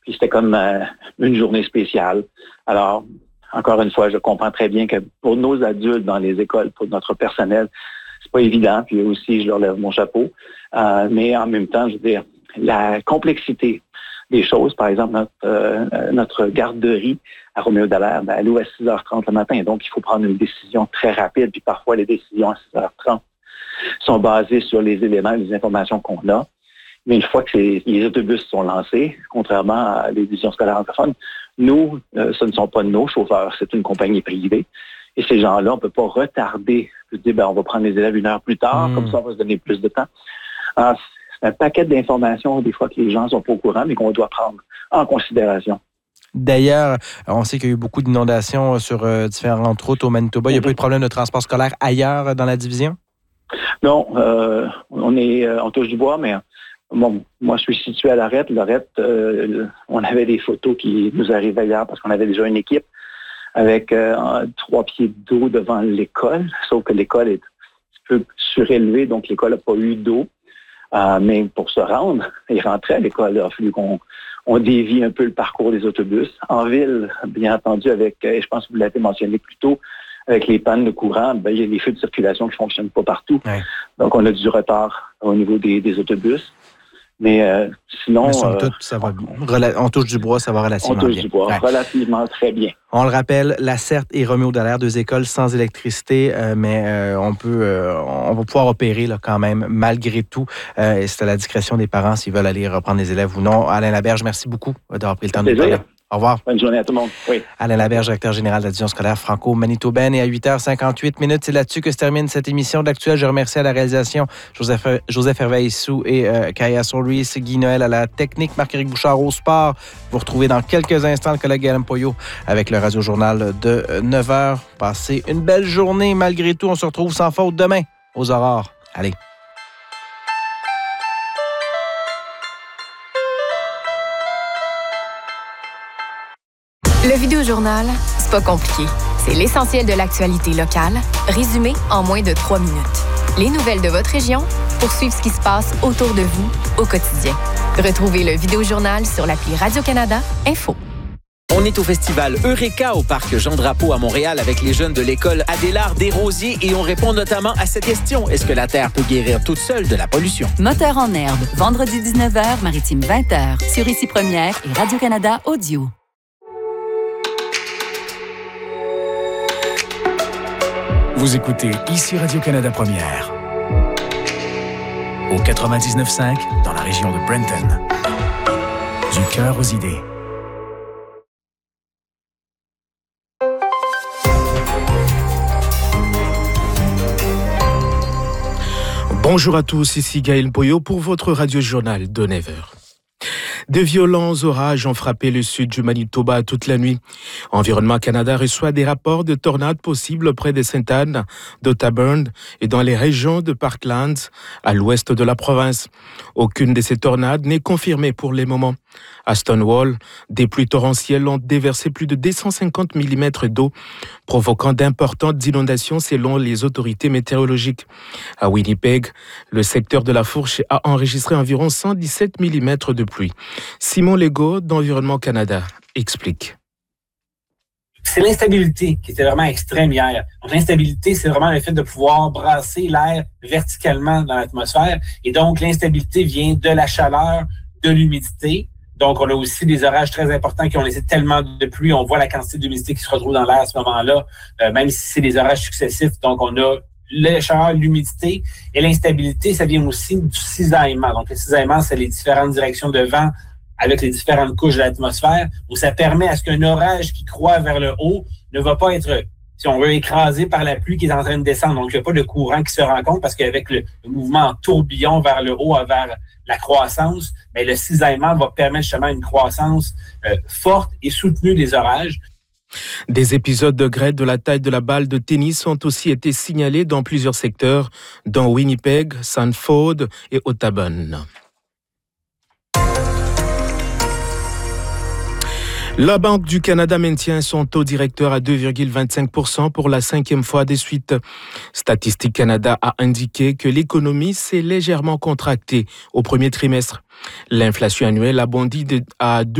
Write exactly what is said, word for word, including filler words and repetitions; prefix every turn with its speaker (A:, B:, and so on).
A: Puis c'était comme euh, une journée spéciale. Alors, encore une fois, je comprends très bien que pour nos adultes dans les écoles, pour notre personnel, c'est pas évident. Puis aussi, je leur lève mon chapeau. Euh, mais en même temps, je veux dire, la complexité des choses, par exemple, notre, euh, notre garderie à Roméo Dallaire, ben, elle ouvre à six heures trente le matin. Donc, il faut prendre une décision très rapide. Puis parfois, les décisions à six heures trente sont basées sur les éléments, les informations qu'on a. Mais une fois que les, les autobus sont lancés, contrairement à l'édition scolaire anglophone, nous, euh, ce ne sont pas nos chauffeurs, c'est une compagnie privée. Et ces gens-là, on ne peut pas retarder, se dire, ben, on va prendre les élèves une heure plus tard, mmh. comme ça, on va se donner plus de temps. Alors, c'est un paquet d'informations, des fois, que les gens ne sont pas au courant, mais qu'on doit prendre en considération.
B: D'ailleurs, on sait qu'il y a eu beaucoup d'inondations sur euh, différentes routes au Manitoba. Il n'y a mmh. pas eu de problème de transport scolaire ailleurs dans la division?
A: Non, euh, on est, euh, on touche du bois, mais bon, moi, je suis situé à Lorette. Lorette, euh, on avait des photos qui nous arrivaient hier parce qu'on avait déjà une équipe avec euh, trois pieds d'eau devant l'école, sauf que l'école est un peu surélevée, donc l'école n'a pas eu d'eau. Euh, mais pour se rendre et rentrer à l'école, il a fallu qu'on on dévie un peu le parcours des autobus. En ville, bien entendu, avec, et je pense que vous l'avez mentionné plus tôt, avec les pannes de courant, ben, il y a des feux de circulation qui ne fonctionnent pas partout. Ouais. Donc, on a du retard au niveau des, des autobus. Mais euh, sinon...
B: Mais somme toute, ça va, on touche du bois, ça va relativement bien.
A: On touche bien. du bois, ouais. relativement très bien.
B: On le rappelle, la C E R T et Roméo Dallaire, deux écoles sans électricité, euh, mais euh, on peut, euh, on va pouvoir opérer là, quand même, malgré tout. Euh, et c'est à la discrétion des parents s'ils veulent aller reprendre les élèves ou non. Alain Laberge, merci beaucoup d'avoir pris le temps de nous parler. Au revoir.
A: Bonne journée à tout le monde. Oui.
B: Alain Laberge, directeur général de la division scolaire franco-manitobaine. Et à huit heures cinquante-huit minutes, c'est là-dessus que se termine cette émission d'Actuel. Je remercie à la réalisation Joseph, Joseph Hervé-Issou et euh, Kaya Solris, Guy Noël à la technique, Marc-Éric Bouchard au sport. Vous retrouvez dans quelques instants le collègue Alain Poyot avec le Radio-Journal de neuf heures. Passez une belle journée. Malgré tout, on se retrouve sans faute demain aux aurores. Allez.
C: Le Vidéojournal, c'est pas compliqué. C'est l'essentiel de l'actualité locale, résumé en moins de trois minutes. Les nouvelles de votre région pour suivre ce qui se passe autour de vous au quotidien. Retrouvez le Vidéojournal sur l'appli Radio-Canada Info.
D: On est au festival Eureka au parc Jean-Drapeau à Montréal avec les jeunes de l'école Adélard Desrosiers et on répond notamment à cette question. Est-ce que la Terre peut guérir toute seule de la pollution?
E: Moteur en herbe, vendredi dix-neuf heures, maritime vingt heures, sur Ici Première et Radio-Canada Audio.
F: Vous écoutez Ici Radio-Canada Première. Au quatre-vingt-dix-neuf cinq, dans la région de Brenton. Du cœur aux idées.
G: Bonjour à tous, ici Gaël Poyot pour votre radio-journal de neuf heures. De violents orages ont frappé le sud du Manitoba toute la nuit. Environnement Canada reçoit des rapports de tornades possibles près de Sainte-Anne, d'Ottaburn et dans les régions de Parklands, à l'ouest de la province. Aucune de ces tornades n'est confirmée pour le moment. À Stonewall, des pluies torrentielles ont déversé plus de deux cent cinquante millimètres d'eau, provoquant d'importantes inondations selon les autorités météorologiques. À Winnipeg, le secteur de la Fourche a enregistré environ cent dix-sept millimètres de pluie. Simon Legault d'Environnement Canada explique.
H: C'est l'instabilité qui était vraiment extrême hier. Donc, l'instabilité, c'est vraiment le fait de pouvoir brasser l'air verticalement dans l'atmosphère. Et donc, l'instabilité vient de la chaleur, de l'humidité. Donc, on a aussi des orages très importants qui ont laissé tellement de pluie. On voit la quantité d'humidité qui se retrouve dans l'air à ce moment-là, euh, même si c'est des orages successifs. Donc, on a la chaleur, l'humidité et l'instabilité, ça vient aussi du cisaillement. Donc, le cisaillement, c'est les différentes directions de vent avec les différentes couches de l'atmosphère, où ça permet à ce qu'un orage qui croît vers le haut ne va pas être, si on veut, écrasé par la pluie qui est en train de descendre. Donc, il n'y a pas de courant qui se rencontre parce qu'avec le, le mouvement en tourbillon vers le haut, vers la croissance, bien, le cisaillement va permettre justement une croissance euh, forte et soutenue des orages.
G: Des épisodes de grêle de la taille de la balle de tennis ont aussi été signalés dans plusieurs secteurs, dont Winnipeg, Sanford et Ottaburn. La Banque du Canada maintient son taux directeur à deux virgule vingt-cinq pour cent pour la cinquième fois de suite. Statistique Canada a indiqué que l'économie s'est légèrement contractée au premier trimestre. L'inflation annuelle a bondi de, à deux